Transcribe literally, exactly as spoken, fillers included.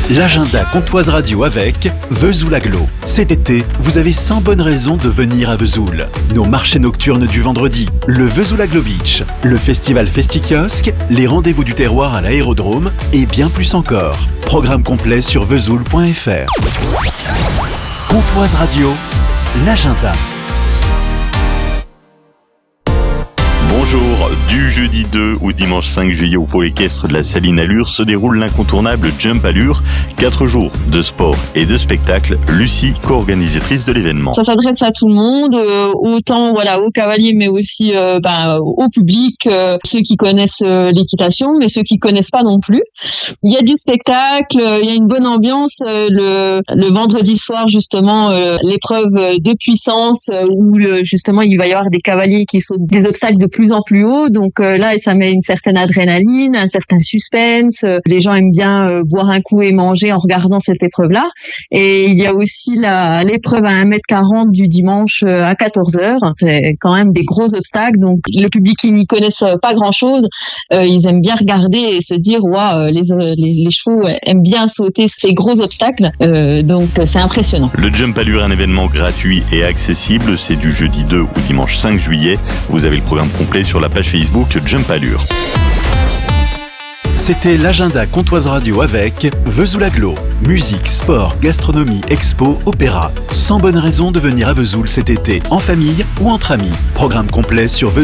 L'agenda Comtoise Radio avec Vesoul Agglo. Cet été, vous avez cent bonnes raisons de venir à Vesoul. Nos marchés nocturnes du vendredi, le Vesoul Agglo Beach, le festival Festi-Kiosque, les rendez-vous du terroir à l'aérodrome et bien plus encore. Programme complet sur vesoul point f r. Comtoise Radio, l'agenda. Bonjour, du jeudi deux au dimanche cinq juillet au pôle équestre de la Saline Allure se déroule l'incontournable Jump Allure. Quatre jours de sport et de spectacle. Lucie, co-organisatrice de l'événement. Ça s'adresse à tout le monde, euh, autant voilà aux cavaliers, mais aussi euh, ben, au public, euh, ceux qui connaissent euh, l'équitation, mais ceux qui connaissent pas non plus. Il y a du spectacle, euh, il y a une bonne ambiance. Euh, le, le vendredi soir, justement, euh, l'épreuve de puissance euh, où le, justement il va y avoir des cavaliers qui sautent des obstacles de plus en plus haut, donc euh, là ça met une certaine adrénaline, un certain suspense, euh, les gens aiment bien euh, boire un coup et manger en regardant cette épreuve-là, et il y a aussi la, l'épreuve à un mètre quarante du dimanche euh, à quatorze heures, c'est quand même des gros obstacles, donc le public qui n'y connaissent pas grand-chose, euh, ils aiment bien regarder et se dire waouh, les, les, les chevaux aiment bien sauter ces gros obstacles, euh, donc c'est impressionnant. Le Jump Allure est un événement gratuit et accessible, c'est du jeudi deux au dimanche cinq juillet, vous avez le programme complet sur la page Facebook Jump Allure. C'était l'agenda Comtoise Radio avec Vesoul Agglo. Musique, sport, gastronomie, expo, opéra. cent bonnes raisons de venir à Vesoul cet été, en famille ou entre amis. Programme complet sur vesoul.